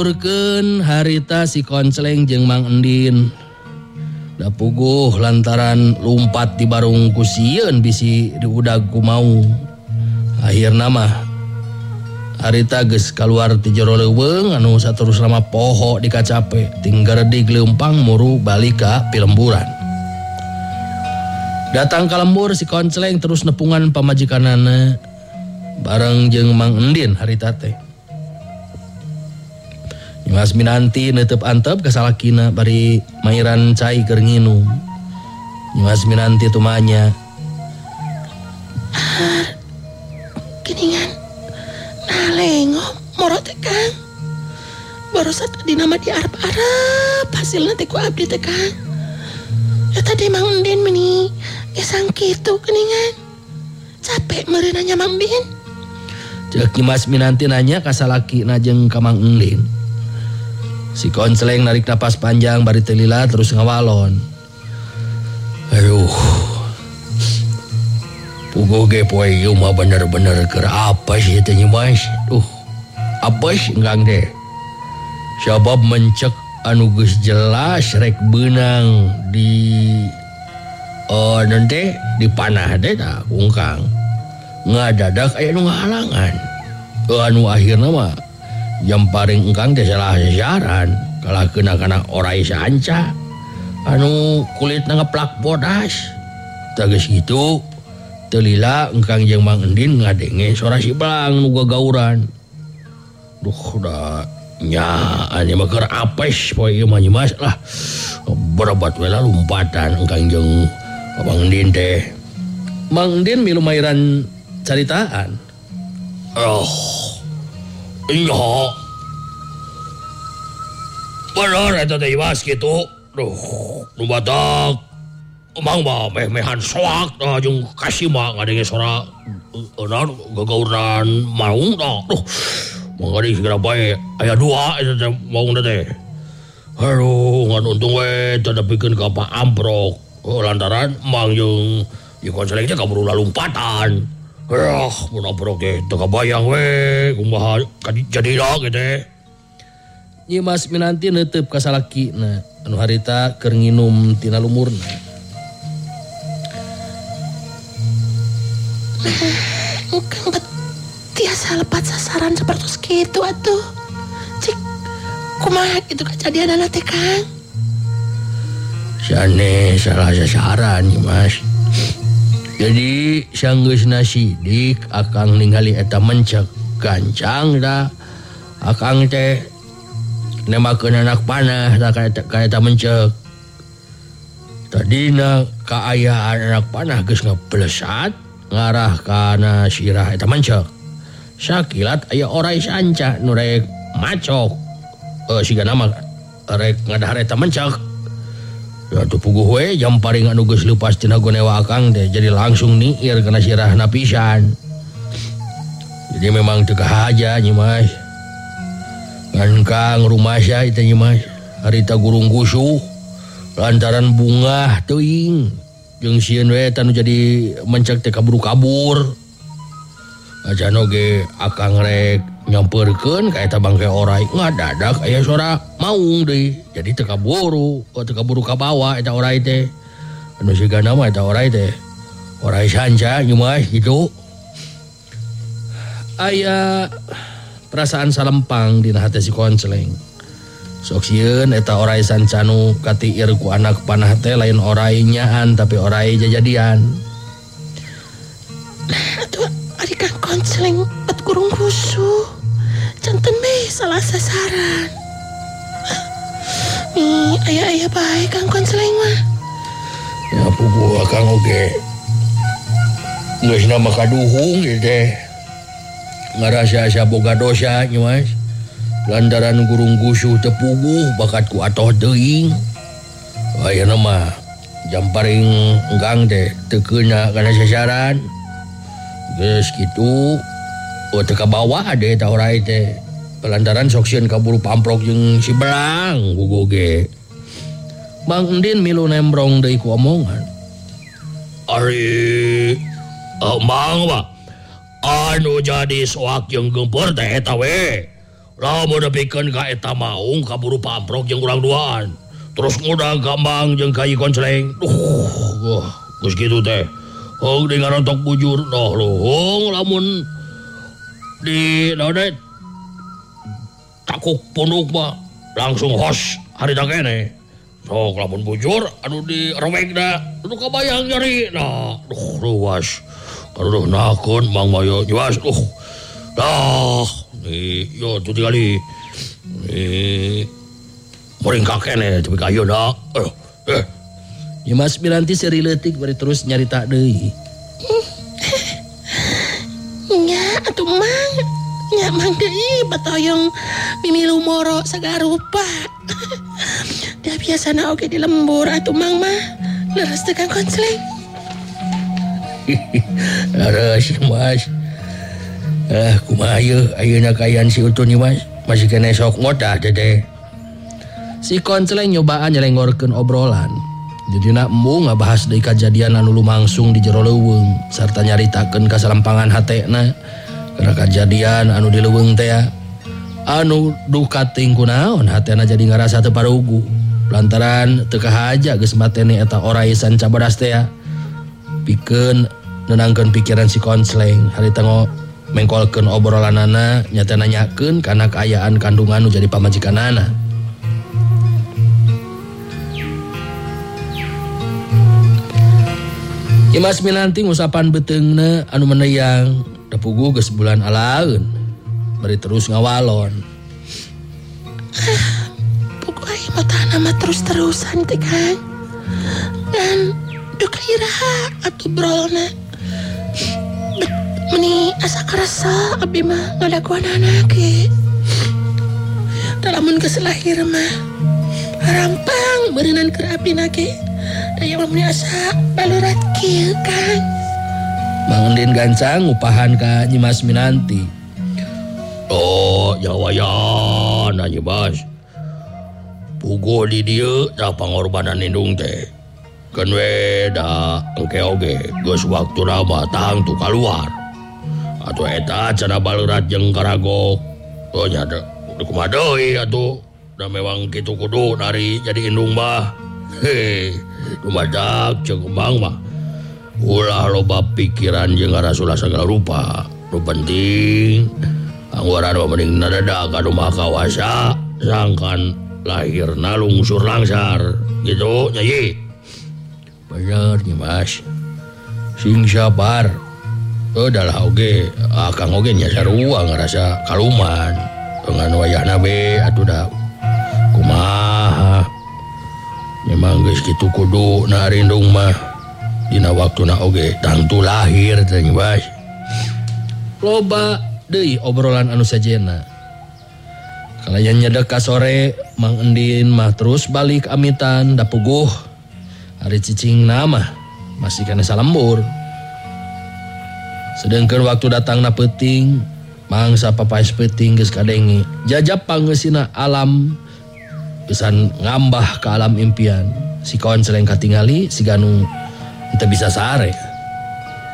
Urkeun harita si Konceleng jeung Mang Endin. Da puguh lantaran lumpat di barung ku sieun bisi diudag ku mau. Akhirna mah harita geus kaluar ti jero leuweung anu saterusna mah poho di kacape tinggal di leumpang muru balik ka Pilemburan. Datang ka lembur si Konceleng terus nepungan pamajikanana bareng jeung Mang Endin harita teh. Mas Minanti neuteup antep ka salakina bari mairan cai keur nginum. Mas Minanti tumanya. Geningan. Nah lengok moro teh Kang. Baru tadi nama di arep-arep hasilna teh ku abdi teh Kang. Eta teh Mang Endin meni gesang kitu geningan. Capek meureun nanya Mang Endin. Ceuk Mas Minanti nanya ka salakina jeung ka Mang Endin. Si Konceleng narik napas panjang bari teu lila terus ngawalon. Aduh. Puguh ge poe ieu mah bener-bener keur apa sih teh Mas? Apes enggang teh. Sabab mencek anu geus jelas rek beunang di nanti di panah teh tah kungkang. Ngadadak aya nu ngahalangan. Anu akhirna mah yang paling engkang teh salah sasaran kalah kena orai sanca anu kulitna ngeplak bodas. Tegas gitu teu lila engkang jeung Mang Endin ngadenge suara si Belang nu gagauran. Duh da nya anya mah keur apes poe ieu mah Mas lah. Berobat we lah lompatan engkang jeung Mang Endin teh. Mang Endin milu mairan caritaan. Iya. Bener eta teh Mas kitu. Duh, nu batak. Emang mah meh-mehan soak tah jeung kasima ngadenge sora gagauran maung tah. Duh. Mangari segera bae aya dua eta teh maung teh. Aduh, ngan untung we teu nepikeun ka Pak Amprok. Lantaran Mang jeung Konceleng teh kaburu lalumpatan. Mun Amprok teh teu kabayang we kumaha jadina ge teh. Nyi Mas Minanti neuteup ka salakina anu harita keur nginum tina lumurna. Engkang tiasa lepat sasaran seperti itu atuh. Cik kumaha kitu kajadianana teh Kang? Sane salah sasaran Nyi Mas. Jadi sanggeusna sidik akang ningali eta mencek gancang da akang teh nemakeun anak panah da ka eta mencek. Tadina kaayaan anak panah geus ngablesat ngarah kana sirah eta mencek. Sakilat aya orai sanca nu rek macok. Sigana mah rek ngadahar eta mencek. Ya tuh puguh we jam paring anu geus leupas tina gonewa akang teh jadi langsung niir kana sirahna pisan. Jadi memang teu kahaja Nyi Mas. Ngan Kang rumasa itu Nyi Mas. Harita gurung gusuh lantaran bunga teuing. Jeung sieun we tanu jadi mencek teh kabur-kabur. Acan oge akang rek nyampeurkeun ka eta bangke orai ngadadak aya suara maung deui. Jadi teu kaburu ka bawah eta orai teh. Anu sigana mah eta orai teh orai sanca Nyi Mas gitu. Aya perasaan salempang dina hate si Konceleng. Sok sieun eta orai sanca nu katiir ku anak panah teh lain orai nyaan tapi orai jajadian. Atuh ari Kang Konceleng bet gurung gusuh. Janten meh salah sasaran. Aya bae Kang Konceleng mah. Ya puguh akang oge. Geus na makaduhung ieu teh. Ngarasa boga dosa Nyi Mas. Lantaran gurung gusuh teu puguh bakat ku atoh teuing. Ayeuna mah jam paring enggang teh teu keuna kana sasaran. Geus kitu teu ka bawah ade eta orai teh. Lantaran sok sieun kaburu Pamprok jeung si Belang puguh ge. Mang Endin milu nembrong deui ku omongan. Ari Mang mah anu jadi soak jeung gempur teh eta we. Lamun nepikeun ka eta maung kaburu pamprok jeung urang duaan. Terus ngudang kambang jeung kai konceleng. Geus kitu teh. Hong di ngarontok bujur noh lohong lamun di naon takuk punduk mah langsung hos harita kene. Sok lamun bujur anu direwegna anu kabayang nyeri. Nah, ruas. Aduh nakon Mang Mayo nyewas. Dah, yo tu tinggali. Moring kakene tapi kayu dah. Nyimas Miranti seri leutik bari terus nyarita deui. Nya atuh Mang. Nya Mang deui batoyong mimilu moro sagarupa. Dah biasana oge di lembur atuh Mang mah. Leres teu Kang Konsleng. Leres Mas. Kumaha ieu ayeuna kayan si Utun ieu Mas. Masih kene sok ngodah teh. Si Konsleng nyobaan nyelengorkeun obrolan. Jadi nak embung ngabahas deui kajadian anu lumangsung di jero leuweung sarta nyaritakeun kasalempangan hatena karena kajadian anu di leuweung teh anu duh kating kunaon hatena jadi ngarasa teu parugu lantaran teu kahaja geus matene eta oraisan cabadas teh pikeun nenangkeun pikiran si Konsleng harita mengkolkeun obrolanana nyata nanyakeun kana kaayaan kandungan nu jadi pamajikanana. Nyimas Minanti ngusapan beteungna anu meneyang dapugu geus bulan alaeun bari terus ngawalon. Pugu aya matana mah terus-terusan teh Kang. Dan duka iraha atuh brolna. Meni asa karasa abdi mah ngadaguan anak ge. Dalamun geus lahir mah harampang beureunan keur abdina ge. Daya meni asa balurat kieu Kang. Mang Endin gancang ngupahan ka Nyimas Minanti. Oh, jawayan Nyimas. Pugu di dieu da pangorbanan indung teh. Keun we da engke oge geus waktuna mah tang tu kaluar. Atuh eta cenah balurat jeung karagok. Oh nya kumaha deui atuh. Da memang kitu kudu nari jadi indung mah. Dumadak cek Bang mah ulah loba pikiran jeung ngarasula sagala rupa. Nu penting angguran mah mending nadadak anu maha kawasa sangkan lahirna lungsur langsar gitu Nyai. Bener Nyimas. Sing sabar. Dalah oge akang oge nya sarua ngarasa kaluman dengan wayahna be atuh da kumaha. Memang geus kitu kudu na rindung mah dina waktuna oge tangtu lahir teh Nyimas. Loba deui obrolan anu sajena. Kalayan nyedek ka sore Mang Endin mah terus balik amitan da puguh. Ari cicingna mah masih kana salembur. Sedengkeun waktu datangna peuting mangsa papaes peuting geus kadenge jajab pangeusina alam pesan ngambah ke alam impian. Si Konsleng katingali si Ganu teu bisa sare.